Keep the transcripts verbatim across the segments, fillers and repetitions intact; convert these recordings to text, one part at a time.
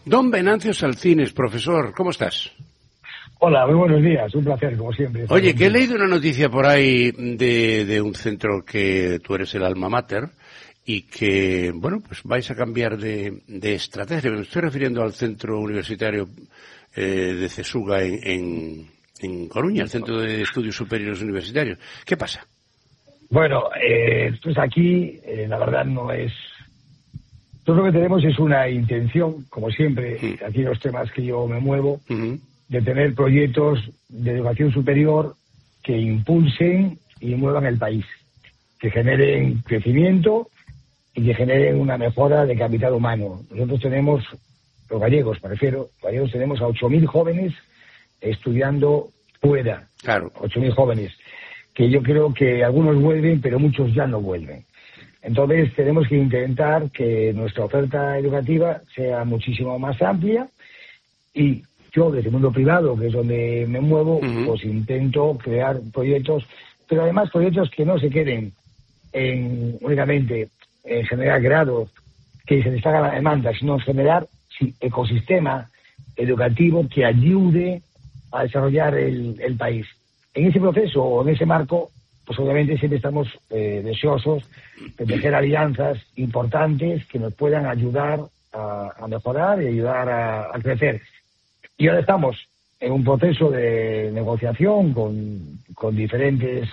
Don Venancio Salcines, profesor, ¿cómo estás? Hola, muy buenos días, un placer, como siempre. Oye, que he leído una noticia por ahí de, de un centro que tú eres el alma mater y que, bueno, pues vais a cambiar de, de estrategia. Me estoy refiriendo al centro universitario eh, de Cesuga en, en, en Coruña, el Centro de Estudios Superiores Universitarios. ¿Qué pasa? Bueno, eh, pues aquí, eh, la verdad, no es... Todo lo que tenemos es una intención, como siempre, sí. Aquí los temas que yo me muevo, uh-huh. de tener proyectos de educación superior que impulsen y muevan el país, que generen crecimiento y que generen una mejora de capital humano. Nosotros tenemos, los gallegos, me refiero, los gallegos tenemos a ocho mil jóvenes estudiando fuera. Claro. ocho mil jóvenes, que yo creo que algunos vuelven, pero muchos ya no vuelven. Entonces tenemos que intentar que nuestra oferta educativa sea muchísimo más amplia y yo desde el mundo privado, que es donde me muevo, uh-huh. pues intento crear proyectos, pero además proyectos que no se queden en, únicamente en generar grados que se les haga la demanda, sino generar sí, ecosistema educativo que ayude a desarrollar el, el país. En ese proceso o en ese marco, pues obviamente siempre estamos eh, deseosos de tejer alianzas importantes que nos puedan ayudar a, a mejorar y ayudar a, a crecer. Y ahora estamos en un proceso de negociación con, con diferentes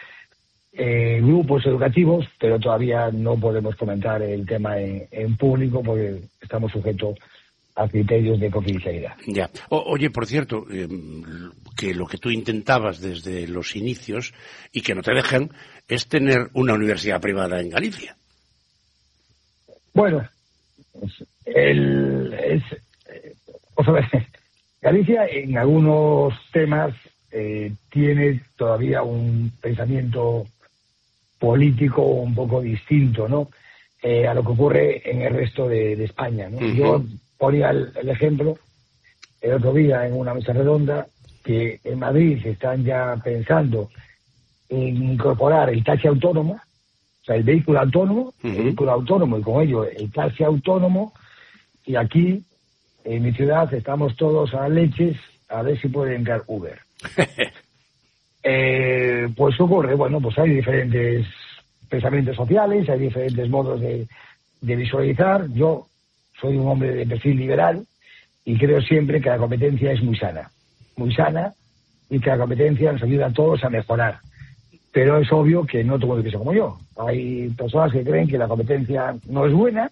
eh, grupos educativos, pero todavía no podemos comentar el tema en, en público porque estamos sujetos a criterios de confidencialidad. Ya. O, oye, por cierto, eh, que lo que tú intentabas desde los inicios y que no te dejan es tener una universidad privada en Galicia. Bueno, el, es, eh, o sea, Galicia en algunos temas eh, tiene todavía un pensamiento político un poco distinto, ¿no? Eh, a lo que ocurre en el resto de, de España, ¿no? Uh-huh. Yo ponía el, el ejemplo el otro día en una mesa redonda que en Madrid se están ya pensando en incorporar el taxi autónomo, o sea, el vehículo autónomo, uh-huh. el vehículo autónomo y con ello el taxi autónomo, y aquí en mi ciudad estamos todos a leches a ver si puede entrar Uber. eh, pues ¿qué ocurre? Bueno, pues hay diferentes pensamientos sociales, hay diferentes modos de, de visualizar. Yo soy un hombre de perfil liberal y creo siempre que la competencia es muy sana, muy sana, y que la competencia nos ayuda a todos a mejorar. Pero es obvio que no todo el mundo piensa como yo. Hay personas que creen que la competencia no es buena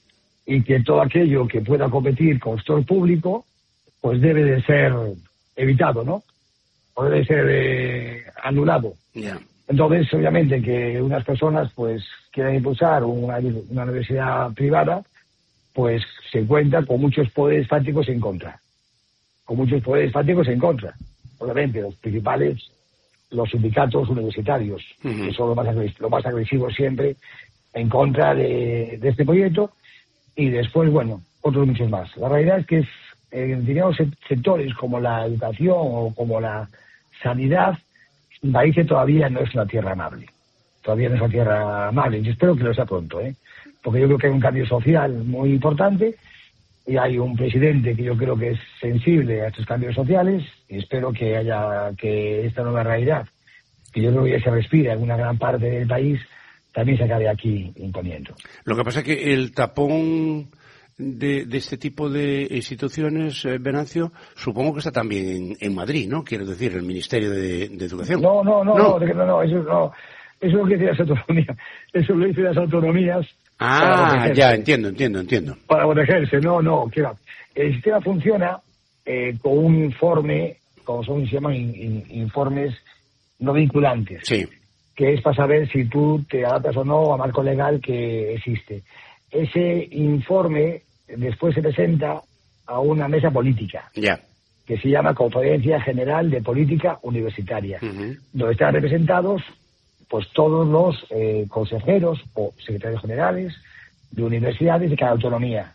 y que todo aquello que pueda competir con el sector público pues debe de ser evitado, ¿no? O debe de ser eh, anulado. Yeah. Entonces, obviamente, que unas personas pues quieran impulsar una, una universidad privada, pues se encuentra con muchos poderes fácticos en contra. Con muchos poderes fácticos en contra. Obviamente, los principales, los sindicatos universitarios, uh-huh. que son los más, agres- los más agresivos siempre en contra de, de este proyecto, y después, bueno, otros muchos más. La realidad es que es, en determinados sectores como la educación o como la sanidad, Galicia todavía no es una tierra amable. Todavía no es una tierra amable. Yo espero que lo sea pronto, ¿eh? Porque yo creo que hay un cambio social muy importante y hay un presidente que yo creo que es sensible a estos cambios sociales y espero que haya que esta nueva realidad, que yo creo que ya se respira en una gran parte del país, también se acabe aquí imponiendo. Lo que pasa es que el tapón de, de este tipo de instituciones, eh, Venancio, supongo que está también en, en Madrid, ¿no? Quiero decir, el Ministerio de, de Educación. No, no, no, no, no, no, no, eso no. Eso es lo que dicen las autonomías. Eso lo dicen las autonomías. Ah, ya, entiendo, entiendo, entiendo. Para protegerse, no, no, que va. El sistema funciona eh, con un informe, como son, se llaman in, in, informes no vinculantes. Sí. Que es para saber si tú te adaptas o no a marco legal que existe. Ese informe después se presenta a una mesa política. Ya. Que se llama Conferencia General de Política Universitaria. Uh-huh. Donde están representados pues todos los eh, consejeros o secretarios generales de universidades de cada autonomía.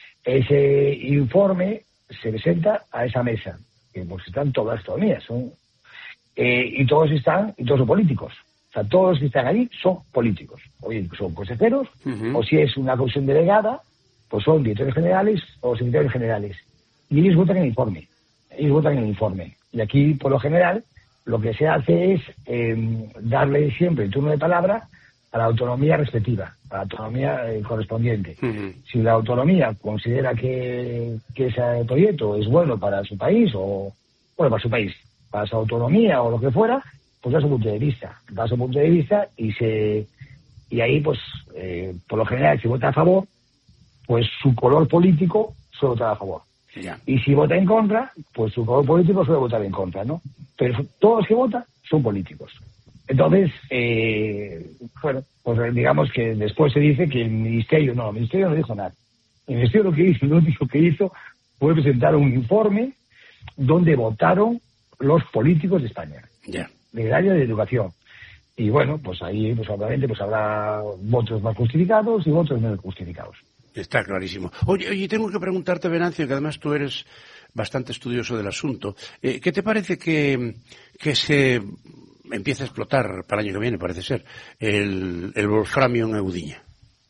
Ese informe se presenta a esa mesa, que pues están todas las autonomías, son, eh, y todos están, y todos son políticos. O sea, todos los que están ahí son políticos. O bien son consejeros, uh-huh. o si es una comisión delegada, pues son directores generales o secretarios generales. Y ellos votan en el informe. Ellos votan en el informe. Y aquí, por lo general, lo que se hace es eh, darle siempre el turno de palabra a la autonomía respectiva, a la autonomía eh, correspondiente. Uh-huh. Si la autonomía considera que, que ese proyecto es bueno para su país, o bueno, para su país, para su autonomía o lo que fuera, pues da su punto de vista. Da su punto de vista y se y ahí, pues, eh, por lo general, si vota a favor, pues su color político suele votar a favor. Yeah. Y si vota en contra, pues su color político suele votar en contra, ¿no? Pero todos los que votan son políticos. Entonces, eh, bueno, pues digamos que después se dice que el Ministerio, no, el Ministerio no dijo nada. El Ministerio lo que hizo, lo único que hizo fue presentar un informe donde votaron los políticos de España, yeah. del área de educación. Y bueno, pues ahí, pues obviamente, pues habrá votos más justificados y votos menos justificados. Está clarísimo. Oye, oye, tengo que preguntarte, Venancio, que además tú eres bastante estudioso del asunto. Eh, ¿Qué te parece que, que se empiece a explotar para el año que viene, parece ser, el, el wolframio en Eudiña?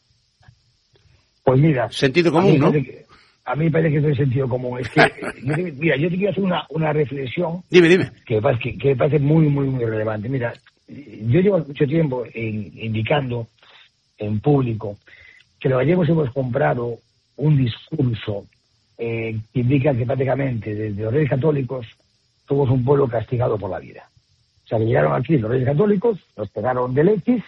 Pues mira... Sentido común, ¿no? Que, a mí me parece que es el sentido común. Es que, mira, yo te quiero hacer una, una reflexión... Dime, dime. Que me parece, que me parece muy, muy, muy relevante. Mira, yo llevo mucho tiempo en, indicando en público que los gallegos hemos comprado un discurso eh, que indica que prácticamente desde los Reyes Católicos somos un pueblo castigado por la vida. O sea, que llegaron aquí los Reyes Católicos, nos pegaron de leches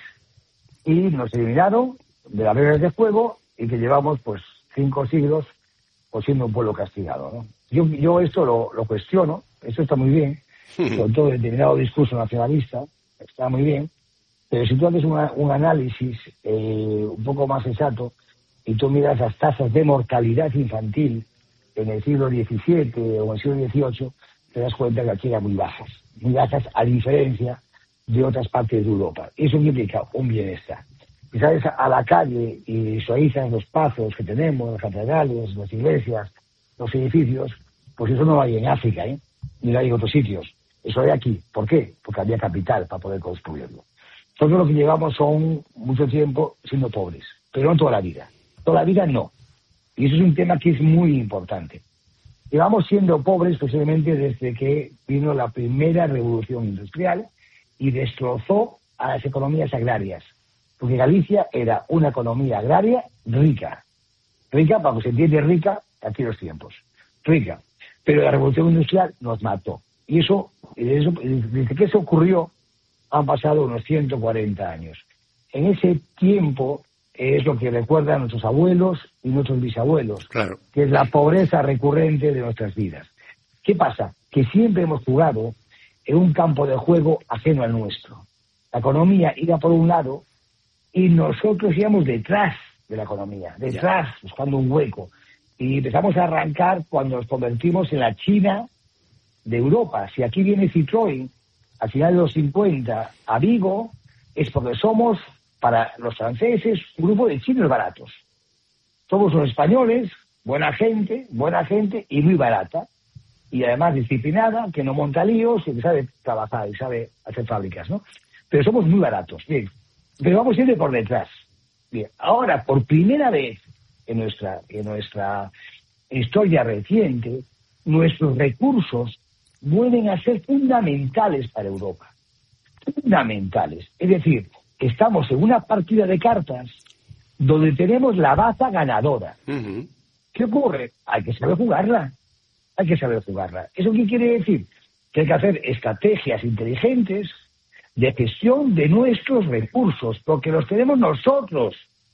y nos eliminaron de las reglas de juego y que llevamos pues cinco siglos pues siendo un pueblo castigado, ¿no? Yo, yo esto lo, lo cuestiono, esto está muy bien, sobre todo el determinado discurso nacionalista, está muy bien, pero si tú haces una, un análisis eh, un poco más exacto y tú miras las tasas de mortalidad infantil en el siglo diecisiete o en el siglo dieciocho, te das cuenta que aquí eran muy bajas, muy bajas a diferencia de otras partes de Europa. Eso implica un bienestar. Y sales a la calle y visualizas los pasos que tenemos, las catedrales, las iglesias, los edificios, pues eso no lo hay en África, ¿eh? Ni lo hay en otros sitios. Eso hay aquí. ¿Por qué? Porque había capital para poder construirlo. Todo lo que llevamos son mucho tiempo siendo pobres, pero no toda la vida. Toda la vida no. Y eso es un tema que es muy importante. Llevamos siendo pobres posiblemente desde que vino la primera revolución industrial y destrozó a las economías agrarias. Porque Galicia era una economía agraria rica. Rica, para que se entiende rica, aquí los tiempos. Rica. Pero la revolución industrial nos mató. Y eso, eso, desde que eso ocurrió, han pasado unos ciento cuarenta años. En ese tiempo es lo que recuerdan nuestros abuelos y nuestros bisabuelos, claro, que es la pobreza recurrente de nuestras vidas. ¿Qué pasa? Que siempre hemos jugado en un campo de juego ajeno al nuestro. La economía iba por un lado y nosotros íbamos detrás de la economía, detrás, yeah. buscando un hueco. Y empezamos a arrancar cuando nos convertimos en la China de Europa. Si aquí viene Citroën al final de los cincuenta a Vigo, es porque somos, para los franceses, un grupo de chinos baratos. Somos los españoles, buena gente, buena gente y muy barata. Y además disciplinada, que no monta líos y que sabe trabajar y sabe hacer fábricas, ¿no? Pero somos muy baratos, bien. Pero vamos siempre por detrás. Bien. Ahora, por primera vez en nuestra, en nuestra historia reciente, nuestros recursos vuelven a ser fundamentales para Europa. Fundamentales. Es decir, estamos en una partida de cartas donde tenemos la baza ganadora. Uh-huh. ¿Qué ocurre? Hay que saber jugarla. Hay que saber jugarla. ¿Eso qué quiere decir? Que hay que hacer estrategias inteligentes de gestión de nuestros recursos, porque los tenemos nosotros,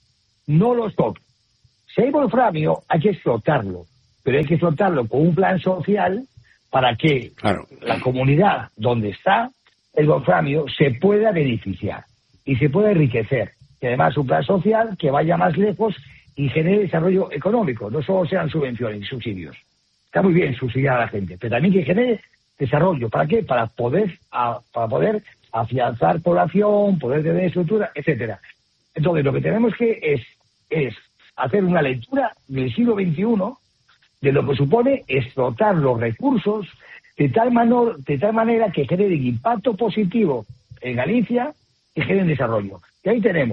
no los otros. Si hay wolframio, hay que explotarlo, pero hay que explotarlo con un plan social para que claro. la comunidad donde está el wolframio se pueda beneficiar y se pueda enriquecer. Y además un plan social que vaya más lejos y genere desarrollo económico, no solo sean subvenciones y subsidios. Está muy bien subsidiar a la gente, pero también que genere desarrollo. ¿Para qué? Para poder, a, para poder afianzar población, poder tener estructura, etcétera. Entonces, lo que tenemos que es, es hacer una lectura del siglo veintiuno de lo que supone explotar los recursos de tal, manor, de tal manera que generen impacto positivo en Galicia y generen desarrollo. Y ahí tenemos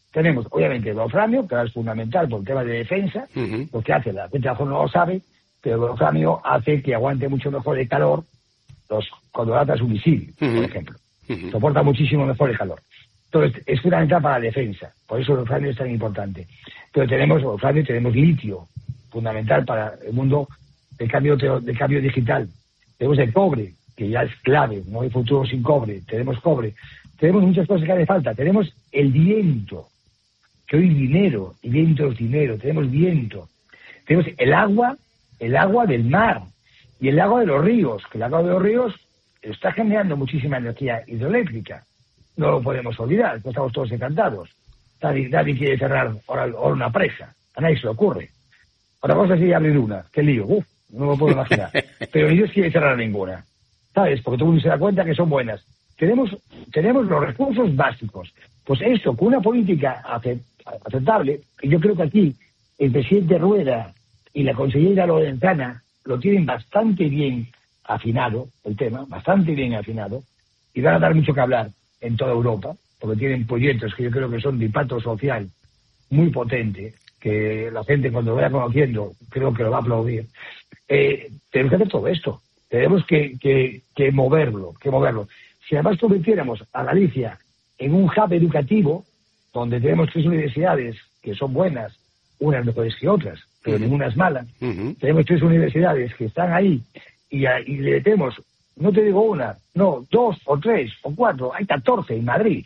Tenemos, obviamente, el wolframio, que es fundamental por el tema de defensa, uh-huh. lo que hace, la gente no lo sabe, pero el wolframio hace que aguante mucho mejor el calor los, cuando lanzas un misil, uh-huh. por ejemplo. Uh-huh. Soporta muchísimo mejor el calor. Entonces, es fundamental para la defensa, por eso el wolframio es tan importante. Pero tenemos wolframio, tenemos litio, fundamental para el mundo del cambio, del cambio digital. Tenemos el cobre, que ya es clave, no hay futuro sin cobre. Tenemos cobre. Tenemos muchas cosas que hace falta. Tenemos el viento, que hoy dinero, y viento es dinero. Tenemos viento. Tenemos el agua, el agua del mar y el agua de los ríos, que el agua de los ríos está generando muchísima energía hidroeléctrica. No lo podemos olvidar, estamos todos encantados. Nadie, nadie quiere cerrar ahora, ahora una presa, a nadie se le ocurre. Otra cosa es abrir una, qué lío, uf, no lo puedo imaginar. Pero ellos quieren cerrar ninguna, ¿sabes? Porque todo el mundo se da cuenta que son buenas. Tenemos, tenemos los recursos básicos. Pues eso, con una política aceptable, y yo creo que aquí el presidente Rueda y la consejera Lorenzana lo tienen bastante bien afinado, el tema, bastante bien afinado, y van a dar mucho que hablar en toda Europa, porque tienen proyectos que yo creo que son de impacto social muy potente, que la gente cuando lo vaya conociendo creo que lo va a aplaudir. Eh, tenemos que hacer todo esto, tenemos que, que, que moverlo, que moverlo. Si además convirtiéramos a Galicia en un hub educativo, donde tenemos tres universidades que son buenas, unas mejores que otras, pero uh-huh. ninguna es mala, uh-huh. tenemos tres universidades que están ahí, y, y le tenemos, no te digo una, no, dos o tres o cuatro, hay catorce en Madrid.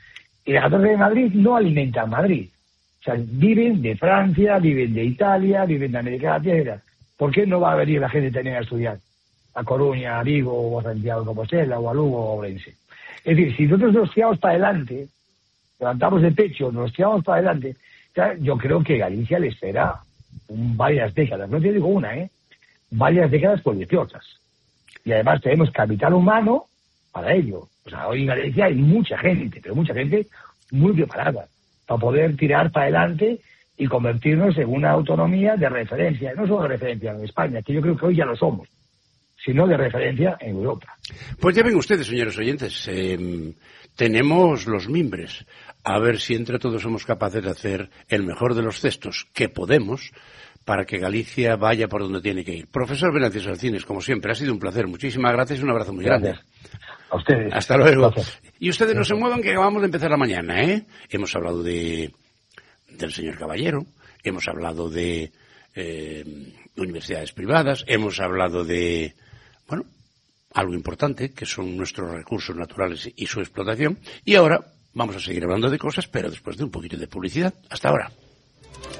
Y las catorce de Madrid no alimentan Madrid. O sea, viven de Francia, viven de Italia, viven de América Latina. ¿Por qué no va a venir la gente también a estudiar a Coruña, a Vigo, o a Santiago de Compostela, o a Lugo, o a Ourense? Es decir, si nosotros nos tiramos para adelante, levantamos el pecho, nos tiramos para adelante, yo creo que Galicia le espera un, varias décadas, no te digo una, ¿eh? Varias décadas prodigiosas. Y además tenemos capital humano para ello. O sea, hoy en Galicia hay mucha gente, pero mucha gente muy preparada para poder tirar para adelante y convertirnos en una autonomía de referencia, no solo de referencia en España, que yo creo que hoy ya lo somos, sino de referencia en Europa. Pues ya ven ustedes, señores oyentes, eh, tenemos los mimbres. A ver si entre todos somos capaces de hacer el mejor de los cestos que podemos para que Galicia vaya por donde tiene que ir. Profesor Venancio Salcines, como siempre, ha sido un placer. Muchísimas gracias y un abrazo muy gracias. grande. A ustedes. Hasta luego. Gracias. Y ustedes no se muevan, que acabamos de empezar la mañana, ¿eh? Hemos hablado de del señor Caballero, hemos hablado de eh, universidades privadas, hemos hablado de, bueno, algo importante, que son nuestros recursos naturales y su explotación. Y ahora vamos a seguir hablando de cosas, pero después de un poquito de publicidad. Hasta ahora.